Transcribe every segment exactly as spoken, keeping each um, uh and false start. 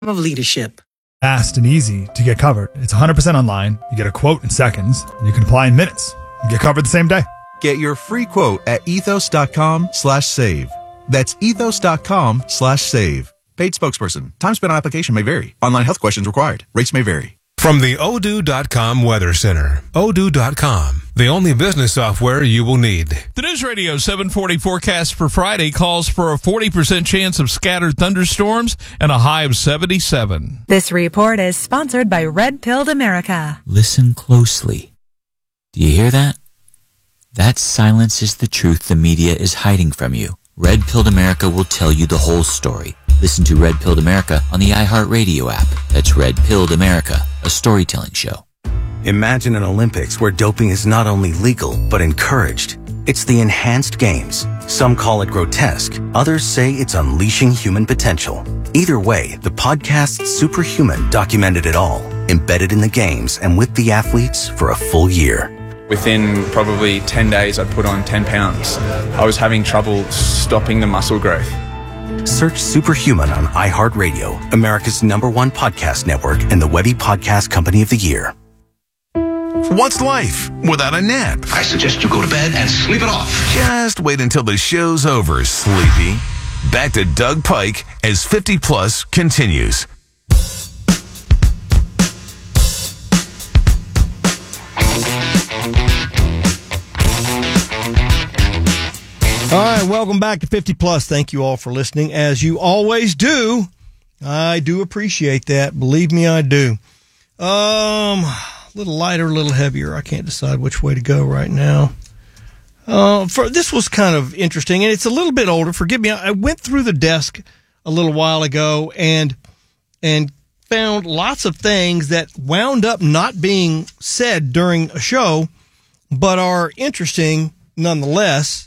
of leadership. Fast and easy to get covered. It's one hundred percent online. You get a quote in seconds, and you can apply in minutes. You get covered the same day. Get your free quote at ethos.com slash save. That's ethos.com slash save. Paid spokesperson. Time spent on application may vary. Online health questions required. Rates may vary. From the odoo dot com Weather Center. odoo dot com, the only business software you will need. The News Radio seven forty forecast for Friday calls for a forty percent chance of scattered thunderstorms and a high of seventy-seven. This report is sponsored by Red Pilled America. Listen closely. Do you hear that? That silence is the truth the media is hiding from you. Red Pilled America will tell you the whole story. Listen to Red Pilled America on the iHeartRadio app. That's Red Pilled America, a storytelling show. Imagine an Olympics where doping is not only legal, but encouraged. It's the enhanced games. Some call it grotesque. Others say it's unleashing human potential. Either way, the podcast Superhuman documented it all, embedded in the games and with the athletes for a full year. Within probably ten days, I'd put on ten pounds. I was having trouble stopping the muscle growth. Search Superhuman on iHeartRadio, America's number one podcast network and the Webby Podcast Company of the Year. What's life without a nap? I suggest you go to bed and sleep it off. Just wait until the show's over, sleepy. Back to Doug Pike as fifty plus continues. All right, welcome back to fifty plus. Thank you all for listening, as you always do. I do appreciate that. Believe me, I do. Um, a little lighter, a little heavier. I can't decide which way to go right now. Uh, for this was kind of interesting, and it's a little bit older. Forgive me. I went through the desk a little while ago and and found lots of things that wound up not being said during a show, but are interesting nonetheless.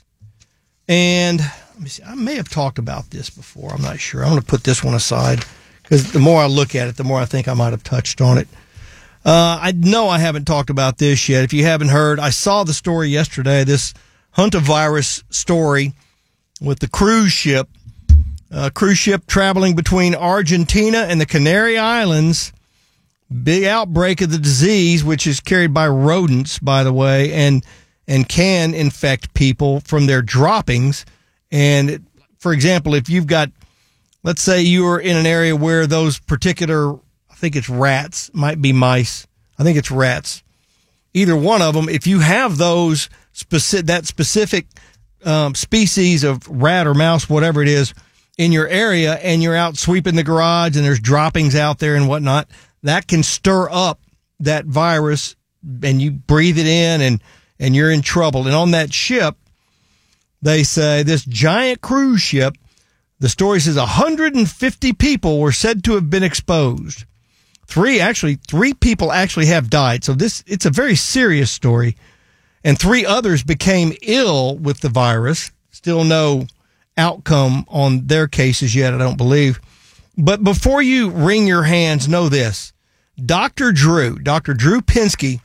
And let me see, I may have talked about this before. I'm not sure. I'm going to put this one aside because the more I look at it, the more I think I might have touched on it. Uh, I know I haven't talked about this yet. If you haven't heard, I saw the story yesterday, this hantavirus story with the cruise ship, uh, cruise ship traveling between Argentina and the Canary Islands. Big outbreak of the disease, which is carried by rodents, by the way, and and can infect people from their droppings. And, for example, if you've got, let's say you're in an area where those particular, I think it's rats, might be mice, I think it's rats, either one of them, if you have those, specific, that specific um, species of rat or mouse, whatever it is, in your area, and you're out sweeping the garage and there's droppings out there and whatnot, that can stir up that virus, and you breathe it in, and and you're in trouble. And on that ship, they say, this giant cruise ship, the story says one hundred fifty people were said to have been exposed. Three, actually, three people actually have died. So this, it's a very serious story. And three others became ill with the virus. Still no outcome on their cases yet, I don't believe. But before you wring your hands, know this. Doctor Drew, Doctor Drew Pinsky,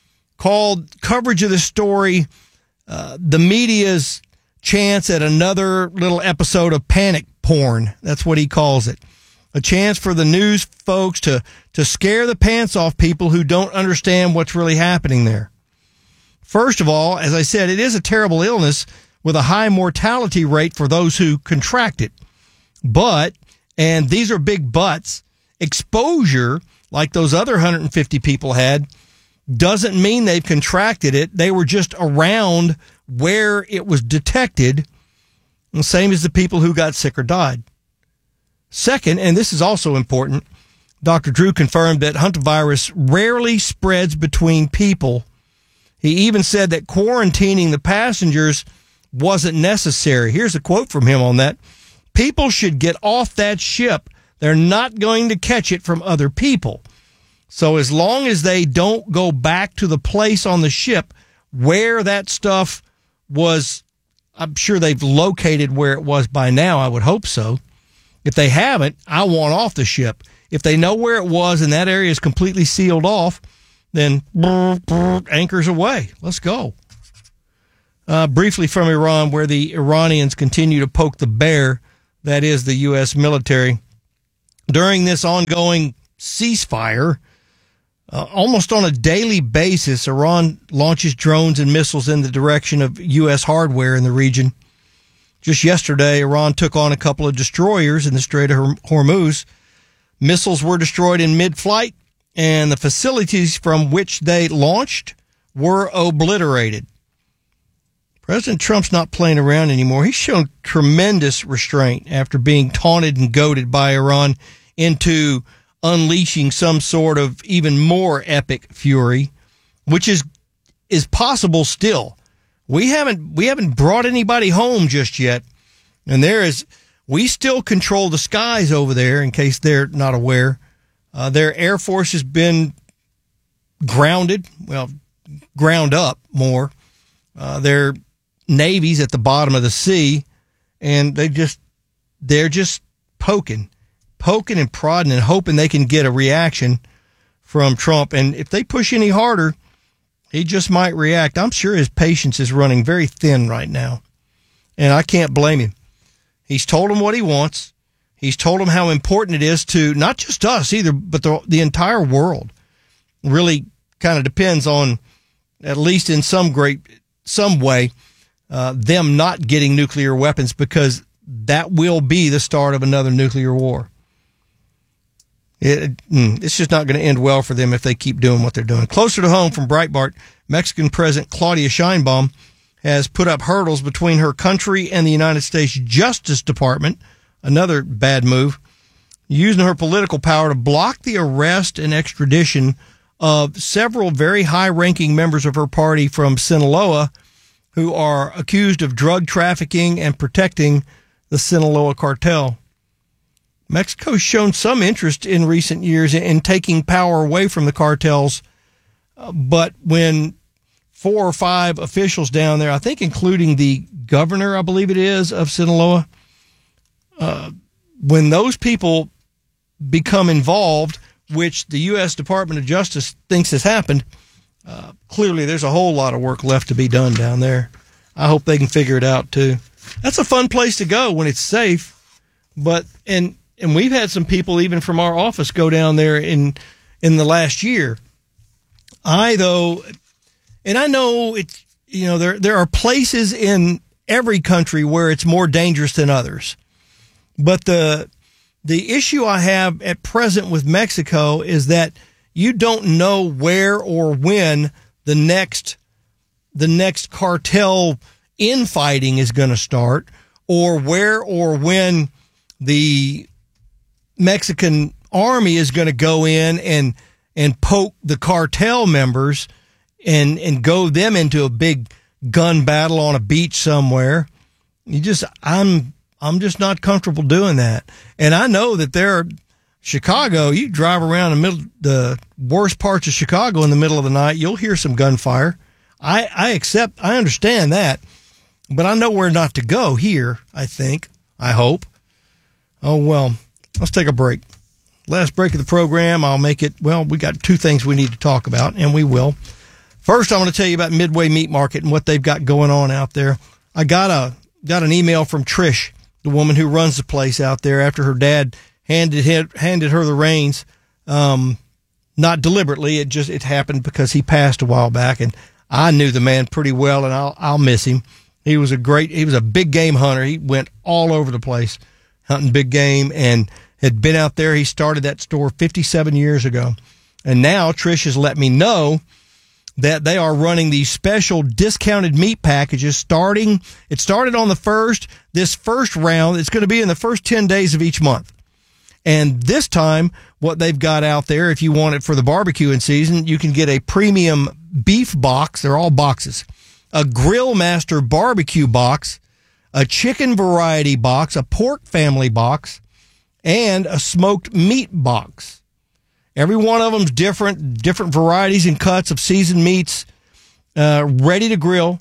called coverage of the story uh, the media's chance at another little episode of panic porn. That's what he calls it. A chance for the news folks to, to scare the pants off people who don't understand what's really happening there. First of all, as I said, it is a terrible illness with a high mortality rate for those who contract it. But, and these are big buts, exposure, like those other one hundred fifty people had, doesn't mean they've contracted it. They were just around where it was detected, the same as the people who got sick or died. Second, and this is also important, Doctor Drew confirmed that hantavirus rarely spreads between people. He even said that quarantining the passengers wasn't necessary. Here's a quote from him on that. People should get off that ship. They're not going to catch it from other people. So as long as they don't go back to the place on the ship where that stuff was, I'm sure they've located where it was by now. I would hope so. If they haven't, I want off the ship. If they know where it was and that area is completely sealed off, then brr, brr, anchors away. Let's go. Uh, briefly from Iran, where the Iranians continue to poke the bear, that is the U S military. during this ongoing ceasefire, uh, almost on a daily basis, Iran launches drones and missiles in the direction of U S hardware in the region. Just yesterday, Iran took on a couple of destroyers in the Strait of Hormuz. Missiles were destroyed in mid-flight, and the facilities from which they launched were obliterated. President Trump's not playing around anymore. He's shown tremendous restraint after being taunted and goaded by Iran into unleashing some sort of even more epic fury, which is is possible still. We haven't we haven't brought anybody home just yet, and there is we still control the skies over there. In case they're not aware, uh, their Air Force has been grounded, well, ground up more. Uh, their Navy's at the bottom of the sea, and they just they're just poking, poking and prodding and hoping they can get a reaction from Trump. And if they push any harder, he just might react. I'm sure his patience is running very thin right now, and I can't blame him. He's told him what he wants. He's told him how important it is to not just us either, but the, the entire world. Really kind of depends on, at least in some great, some way, uh, them not getting nuclear weapons, because that will be the start of another nuclear war. It, it's just not going to end well for them if they keep doing what they're doing. Closer to home from Breitbart, Mexican President Claudia Sheinbaum has put up hurdles between her country and the United States Justice Department, another bad move, using her political power to block the arrest and extradition of several very high-ranking members of her party from Sinaloa who are accused of drug trafficking and protecting the Sinaloa cartel. Mexico's shown some interest in recent years in taking power away from the cartels, uh, but when four or five officials down there, I think including the governor, I believe it is, of Sinaloa, uh, when those people become involved, which the U S Department of Justice thinks has happened, uh, clearly there's a whole lot of work left to be done down there. I hope they can figure it out too. That's a fun place to go when it's safe, but and and we've had some people even from our office go down there in in the last year. I though, and I know it's, you know, there there are places in every country where it's more dangerous than others, but the the issue I have at present with Mexico is that you don't know where or when the next the next cartel infighting is going to start, or where or when the Mexican army is going to go in and and poke the cartel members and and go them into a big gun battle on a beach somewhere. You just I'm I'm just not comfortable doing that. And I know that there are Chicago, you drive around the middle the worst parts of Chicago in the middle of the night, you'll hear some gunfire. I I accept I understand that, but I know where not to go here, I think. I hope. Oh well. Let's take a break. Last break of the program. I'll make it, well, we got two things we need to talk about, and we will. First, I'm going to tell you about Midway Meat Market and what they've got going on out there. I got a got an email from Trish, the woman who runs the place out there, after her dad handed handed her the reins. Um, not deliberately, it just it happened because he passed a while back, and I knew the man pretty well, and I'll I'll miss him. He was a great, he was a big game hunter. He went all over the place hunting big game, and had been out there. He started that store fifty-seven years ago. And now Trish has let me know that they are running these special discounted meat packages starting. It started on the first, this first round. It's going to be in the first ten days of each month. And this time, what they've got out there, if you want it for the barbecuing season, you can get a premium beef box. They're all boxes. A Grill Master barbecue box, a chicken variety box, a pork family box, and a smoked meat box. Every one of them's different, different varieties and cuts of seasoned meats, uh, ready to grill.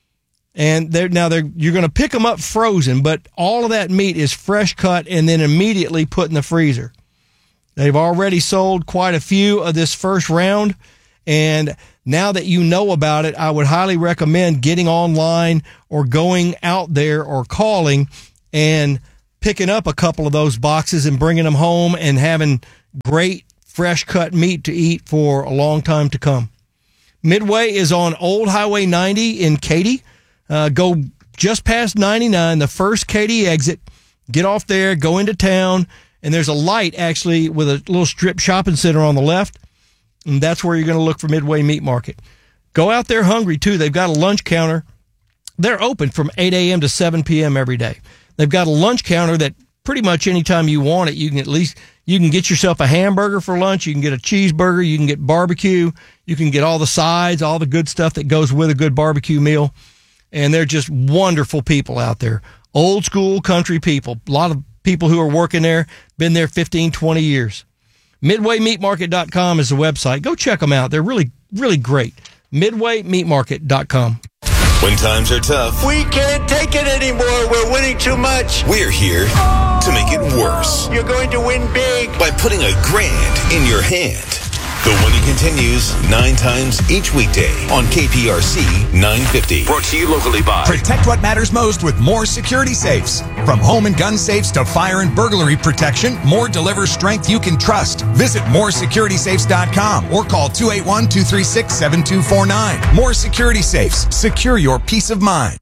And they're, now they're, you're going to pick them up frozen, but all of that meat is fresh cut and then immediately put in the freezer. They've already sold quite a few of this first round. And now that you know about it, I would highly recommend getting online or going out there or calling and picking up a couple of those boxes and bringing them home and having great fresh cut meat to eat for a long time to come. Midway is on Old Highway ninety in Katy. Uh, go just past ninety-nine, the first Katy exit. Get off there, go into town, and there's a light actually with a little strip shopping center on the left, and that's where you're going to look for Midway Meat Market. Go out there hungry, too. They've got a lunch counter. They're open from eight a.m. to seven p.m. every day. They've got a lunch counter that pretty much anytime you want it, you can at least, you can get yourself a hamburger for lunch, you can get a cheeseburger, you can get barbecue, you can get all the sides, all the good stuff that goes with a good barbecue meal. And they're just wonderful people out there. Old school country people. A lot of people who are working there, been there fifteen, twenty years. midway meat market dot com is the website. Go check them out. They're really, really great. midway meat market dot com. When times are tough, we can't take it anymore. We're winning too much. We're here to make it worse. You're going to win big by putting a grand in your hand. The winning continues nine times each weekday on K P R C nine fifty. Brought to you locally by Protect what matters most with more security safes. From home and gun safes to fire and burglary protection, More delivers strength you can trust. Visit more security safes dot com or call two eight one, two three six, seven two four nine. More Security Safes. Secure your peace of mind.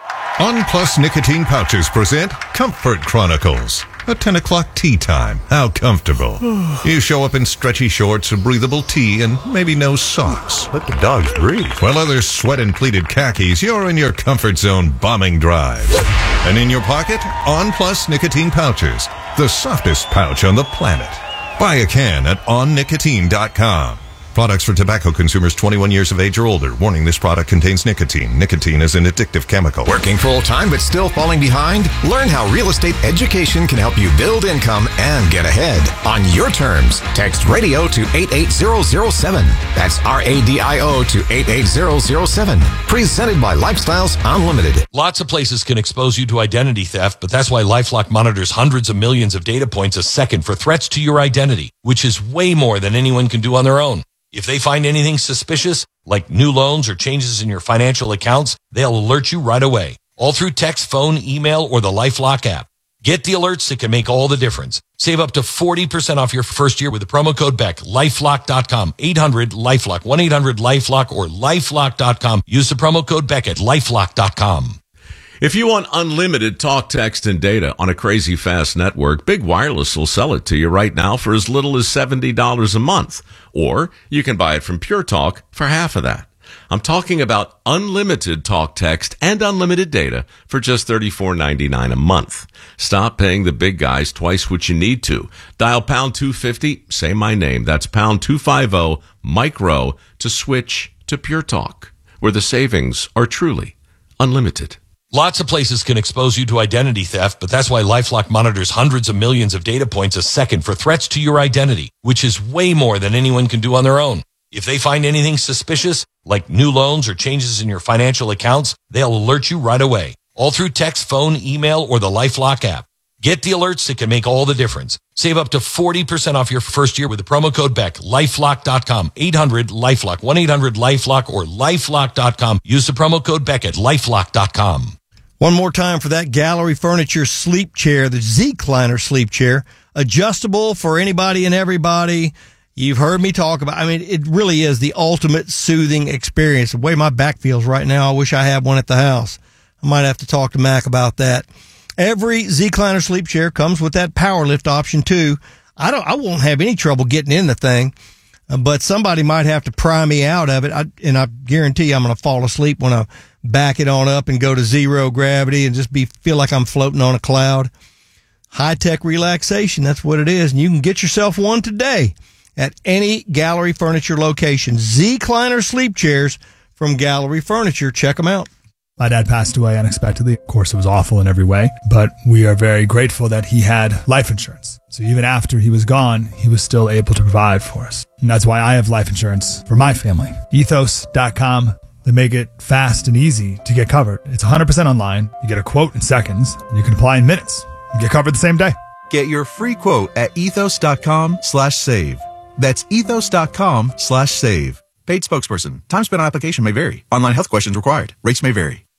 On Plus Nicotine Pouches present Comfort Chronicles. A ten o'clock tea time. How comfortable. You show up in stretchy shorts, a breathable tee, and maybe no socks. Let the dogs breathe. While others sweat in pleated khakis, you're in your comfort zone bombing drives. And in your pocket, On Plus Nicotine Pouches. The softest pouch on the planet. Buy a can at on nicotine dot com. Products for tobacco consumers twenty-one years of age or older. Warning, this product contains nicotine. Nicotine is an addictive chemical. Working full-time but still falling behind? Learn how real estate education can help you build income and get ahead. On your terms, text radio to eight eight zero zero seven. That's R A D I O to eight eight zero zero seven. Presented by Lifestyles Unlimited. Lots of places can expose you to identity theft, but that's why LifeLock monitors hundreds of millions of data points a second for threats to your identity, which is way more than anyone can do on their own. If they find anything suspicious, like new loans or changes in your financial accounts, they'll alert you right away. All through text, phone, email, or the LifeLock app. Get the alerts that can make all the difference. Save up to forty percent off your first year with the promo code Beck. lifelock dot com. eight hundred LifeLock. one eight hundred LifeLock or lifelock dot com. Use the promo code Beck at lifelock dot com. If you want unlimited talk, text, and data on a crazy fast network, Big Wireless will sell it to you right now for as little as seventy dollars a month. Or you can buy it from Pure Talk for half of that. I'm talking about unlimited talk, text, and unlimited data for just thirty-four ninety-nine a month. Stop paying the big guys twice what you need to. Dial pound two fifty, say my name. That's pound two fifty, micro, to switch to Pure Talk, where the savings are truly unlimited. Lots of places can expose you to identity theft, but that's why LifeLock monitors hundreds of millions of data points a second for threats to your identity, which is way more than anyone can do on their own. If they find anything suspicious, like new loans or changes in your financial accounts, they'll alert you right away. All through text, phone, email, or the LifeLock app. Get the alerts that can make all the difference. Save up to forty percent off your first year with the promo code Beck. lifelock dot com. eight hundred LifeLock. one eight hundred LifeLock or lifelock dot com. Use the promo code Beck at lifelock dot com. One more time for that Gallery Furniture sleep chair, the Z-Cliner sleep chair. Adjustable for anybody and everybody. You've heard me talk about, I mean, it really is the ultimate soothing experience. The way my back feels right now, I wish I had one at the house. I might have to talk to Mac about that. Every Z-Cliner sleep chair comes with that power lift option too. I don't, I won't have any trouble getting in the thing, uh, but somebody might have to pry me out of it. I, and I guarantee I'm going to fall asleep when I back it on up and go to zero gravity and just be, feel like I'm floating on a cloud. High-tech relaxation. That's what it is. And you can get yourself one today at any Gallery Furniture location. Z-Cliner sleep chairs from Gallery Furniture. Check them out. My dad passed away unexpectedly. Of course, it was awful in every way, but we are very grateful that he had life insurance. So even after he was gone, he was still able to provide for us. And that's why I have life insurance for my family. ethos dot com. They make it fast and easy to get covered. It's one hundred percent online. You get a quote in seconds, and you can apply in minutes. You get covered the same day. Get your free quote at ethos dot com slash save. That's ethos dot com slash save. Paid spokesperson. Time spent on application may vary. Online health questions required. Rates may vary.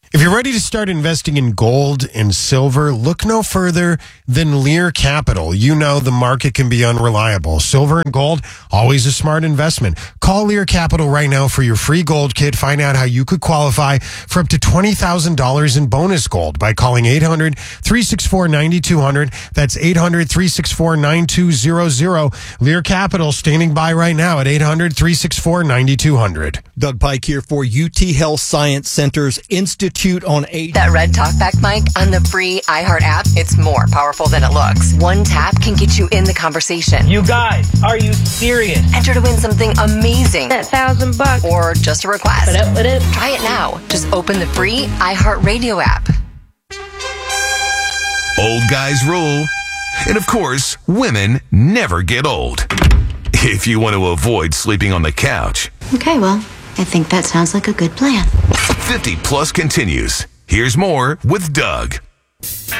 If you're ready to start investing in gold and silver, look no further than Lear Capital. You know the market can be unreliable. Silver and gold, always a smart investment. Call Lear Capital right now for your free gold kit. Find out how you could qualify for up to twenty thousand dollars in bonus gold by calling eight hundred, three six four, nine two zero zero. That's eight hundred, three six four, nine two zero zero. Lear Capital standing by right now at eight hundred, three six four, nine two zero zero. Doug Pike here for U T Health Science Center's Institute on Age. That red talkback mic on the free iHeart app, it's more powerful than it looks. One tap can get you in the conversation. You guys, are you serious? Enter to win something amazing. That thousand bucks. Or just a request. What up, what up? Try it now. Just open the free iHeart Radio app. Old guys rule. And of course, women never get old. If you want to avoid sleeping on the couch. Okay, well, I think that sounds like a good plan. fifty plus continues. Here's more with Doug.